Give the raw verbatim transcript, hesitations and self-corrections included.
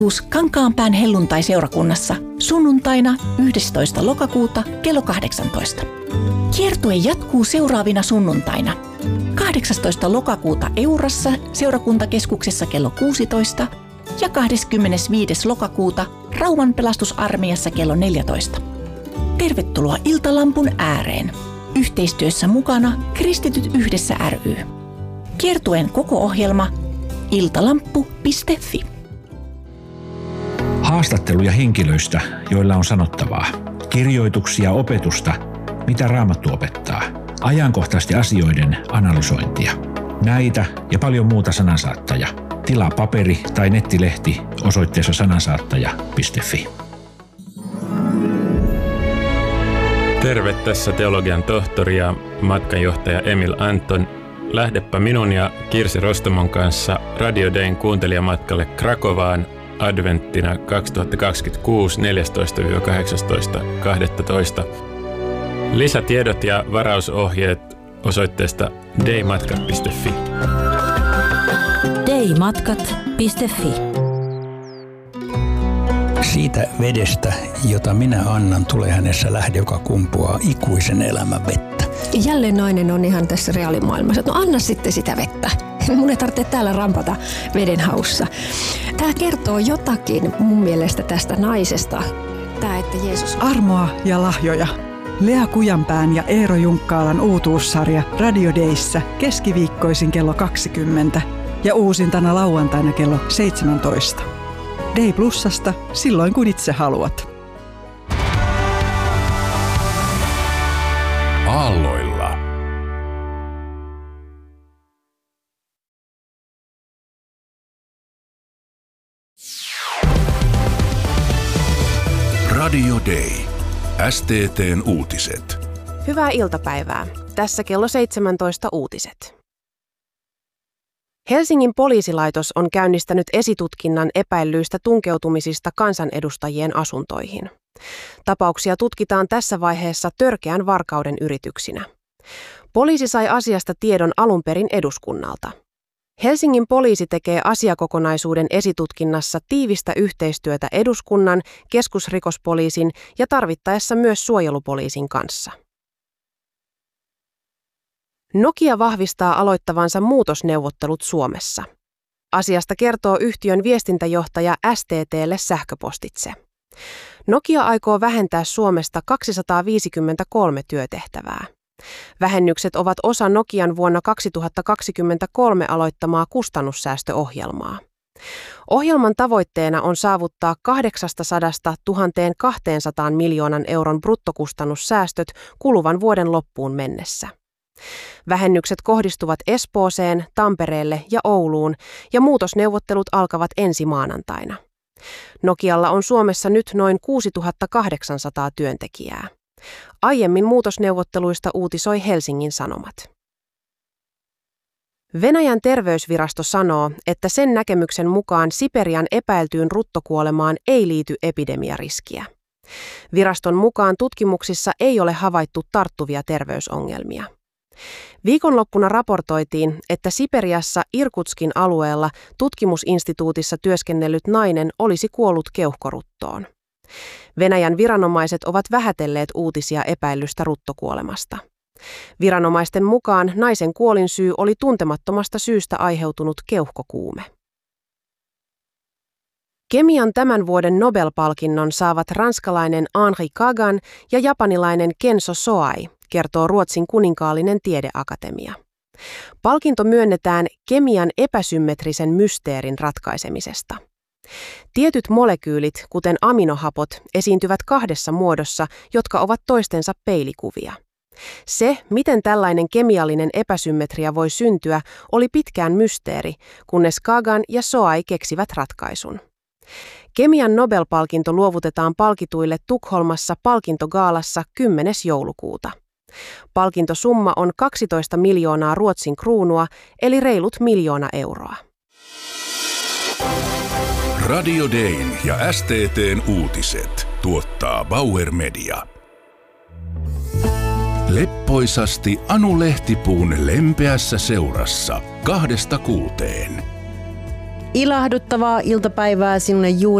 Kankaanpään helluntai-seurakunnassa sunnuntaina yhdestoista lokakuuta kello kahdeksantoista. Kiertue jatkuu seuraavina sunnuntaina. kahdeksastoista lokakuuta Eurassa seurakuntakeskuksessa kello kuusitoista ja kahdeskymmenesviides lokakuuta Rauman pelastusarmeijassa kello neljätoista. Tervetuloa Iltalampun ääreen. Yhteistyössä mukana Kristityt yhdessä ry. Kiertueen koko ohjelma iltalamppu piste fi. Haastatteluja henkilöistä, joilla on sanottavaa. Kirjoituksia opetusta, mitä Raamattu opettaa. Ajankohtaisten asioiden analysointia. Näitä ja paljon muuta Sanansaattaja. Tilaa paperi- tai nettilehti osoitteessa sanansaattaja piste fi. Terve, tässä teologian tohtori ja matkanjohtaja Emil Anton. Lähdepä minun ja Kirsi Rostomon kanssa Radio Dayn kuuntelijamatkalle Krakovaan adventtina kaksituhattakaksikymmentäkuusi neljästoista kahdeksastoista kahdestoista. Lisätiedot ja varausohjeet osoitteesta daymatkat piste fi. daymatkat piste fi. Siitä vedestä, jota minä annan, tulee hänessä lähde, joka kumpuaa ikuisen elämän vettä. Jälleen nainen on ihan tässä reaalimaailmassa. No anna sitten sitä vettä. Mun ei tarvitse täällä rampata veden haussa. Tämä kertoo jotakin mun mielestä tästä naisesta. Tämä, että Jeesus... Armoa ja lahjoja. Lea Kujanpään ja Eero Junkkaalan uutuussarja Radio Dayssä keskiviikkoisin kello kaksikymmentä ja uusintana lauantaina kello seitsemäntoista. Day Plusasta silloin kun itse haluat. Aalloilla. Radio Day. S T T:n uutiset. Hyvää iltapäivää. Tässä kello seitsemäntoista uutiset. Helsingin poliisilaitos on käynnistänyt esitutkinnan epäillyistä tunkeutumisista kansanedustajien asuntoihin. Tapauksia tutkitaan tässä vaiheessa törkeän varkauden yrityksinä. Poliisi sai asiasta tiedon alun perin eduskunnalta. Helsingin poliisi tekee asiakokonaisuuden esitutkinnassa tiivistä yhteistyötä eduskunnan, keskusrikospoliisin ja tarvittaessa myös suojelupoliisin kanssa. Nokia vahvistaa aloittavansa muutosneuvottelut Suomessa. Asiasta kertoo yhtiön viestintäjohtaja S T T:lle sähköpostitse. Nokia aikoo vähentää Suomesta kaksisataaviisikymmentäkolme työtehtävää. Vähennykset ovat osa Nokian vuonna kaksituhattakaksikymmentäkolme aloittamaa kustannussäästöohjelmaa. Ohjelman tavoitteena on saavuttaa kahdeksansataa tuhatta miljoonan euron bruttokustannussäästöt kuluvan vuoden loppuun mennessä. Vähennykset kohdistuvat Espooseen, Tampereelle ja Ouluun ja muutosneuvottelut alkavat ensi maanantaina. Nokialla on Suomessa nyt noin kuusituhattakahdeksansataa työntekijää. Aiemmin muutosneuvotteluista uutisoi Helsingin Sanomat. Venäjän terveysvirasto sanoo, että sen näkemyksen mukaan Siperian epäiltyyn ruttokuolemaan ei liity epidemiariskiä. Viraston mukaan tutkimuksissa ei ole havaittu tarttuvia terveysongelmia. Viikonloppuna raportoitiin, että Siperiassa Irkutskin alueella tutkimusinstituutissa työskennellyt nainen olisi kuollut keuhkoruttoon. Venäjän viranomaiset ovat vähätelleet uutisia epäillystä ruttokuolemasta. Viranomaisten mukaan naisen kuolinsyy oli tuntemattomasta syystä aiheutunut keuhkokuume. Kemian tämän vuoden Nobel-palkinnon saavat ranskalainen Henri Kagan ja japanilainen Kenzo Soai, kertoo Ruotsin kuninkaallinen tiedeakatemia. Palkinto myönnetään kemian epäsymmetrisen mysteerin ratkaisemisesta. Tietyt molekyylit, kuten aminohapot, esiintyvät kahdessa muodossa, jotka ovat toistensa peilikuvia. Se, miten tällainen kemiallinen epäsymmetria voi syntyä, oli pitkään mysteeri, kunnes Kagan ja Soai keksivät ratkaisun. Kemian Nobel-palkinto luovutetaan palkituille Tukholmassa palkintogaalassa kymmenes joulukuuta. Palkintosumma on kaksitoista miljoonaa Ruotsin kruunua, eli reilut miljoona euroa. Radio Dayn ja S T T:n uutiset tuottaa Bauer Media. Leppoisasti Anu Lehtipuun lempeässä seurassa kahdesta kuuteen. Ilahduttavaa iltapäivää sinulle juuri